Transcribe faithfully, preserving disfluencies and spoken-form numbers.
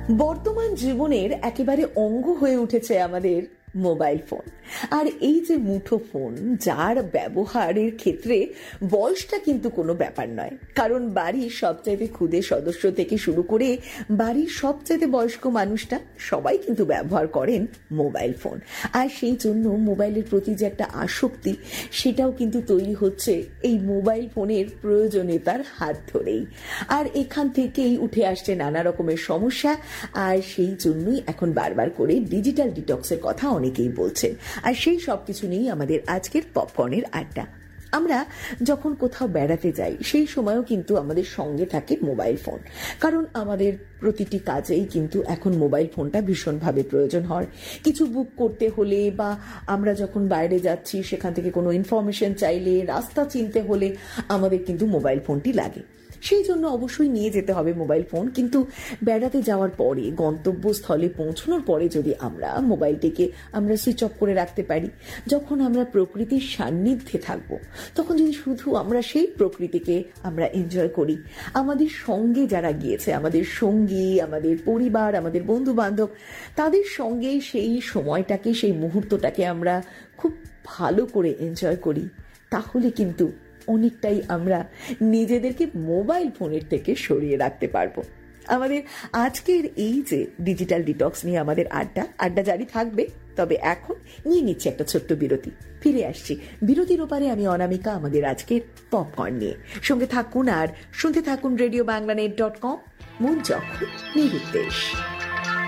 বর্তমান জীবনের একেবারে অঙ্গ হয়ে উঠেছে আমাদের মোবাইল ফোন। আর এই যে মুঠো ফোন, যার ব্যবহারের ক্ষেত্রে বয়সটা কিন্তু কোনো ব্যাপার নয়, কারণ বাড়ির সবচাইতে ক্ষুদে সদস্য থেকে শুরু করে বাড়ির সবচাইতে বয়স্ক মানুষটা সবাই কিন্তু ব্যবহার করেন মোবাইল ফোন। আর সেই জন্য মোবাইলের প্রতি যে একটা আসক্তি, সেটাও কিন্তু তৈরি হচ্ছে এই মোবাইল ফোনের প্রয়োজনীয়তার হাত ধরেই। আর এখান থেকেই উঠে আসছে নানা রকমের সমস্যা। আর সেই জন্যই এখন বারবার করে ডিজিটাল ডিটক্সের কথা অনেকেই বলছেন। আর সেই সব কিছু নিয়েই আমাদের আজকের পপকর্নের আড্ডা। আমরা যখন কোথাও বেড়াতে যাই, সেই সময়ও কিন্তু আমাদের সঙ্গে থাকে মোবাইল ফোন, কারণ আমাদের প্রতিটি কাজেই কিন্তু এখন মোবাইল ফোনটা ভীষণভাবে প্রয়োজন হয়। কিছু বুক করতে হলে, বা আমরা যখন বাইরে যাচ্ছি সেখান থেকে কোনো ইনফরমেশন চাইলে, রাস্তা চিনতে হলে আমাদের কিন্তু মোবাইল ফোনটি লাগে। সেই জন্য অবশ্যই নিয়ে যেতে হবে মোবাইল ফোন। কিন্তু বেড়াতে যাওয়ার পরে, গন্তব্যস্থলে পৌঁছানোর পরে যদি আমরা মোবাইলটিকে আমরা সুইচ অফ করে রাখতে পারি, যখন আমরা প্রকৃতির সান্নিধ্যে থাকব, তখন যদি শুধু আমরা সেই প্রকৃতিকে আমরা এনজয় করি, আমাদের সঙ্গে যারা গিয়েছে, আমাদের সঙ্গী, আমাদের পরিবার, আমাদের বন্ধু বান্ধব, তাদের সঙ্গে সেই সময়টাকে, সেই মুহূর্তটাকে আমরা খুব ভালো করে এনজয় করি, তাহলে কিন্তু অনেকটাই আমরা নিজেদেরকে মোবাইল ফোনের থেকে সরিয়ে রাখতে পারবো। আমাদের আজকের এই যে ডিজিটাল ডিটক্স নিয়ে আমাদের আড্ডা আড্ডা জারি থাকবে। তবে এখন নিয়ে নিচ্ছে একটা ছোট্ট বিরতি, ফিরে আসছি বিরতির ওপারে আমি অনামিকা আমাদের আজকের পপকর্ন নিয়ে। সঙ্গে থাকুন আর শুনতে থাকুন radio Bangla net dot com, মন যখন নিরুদ্দেশ।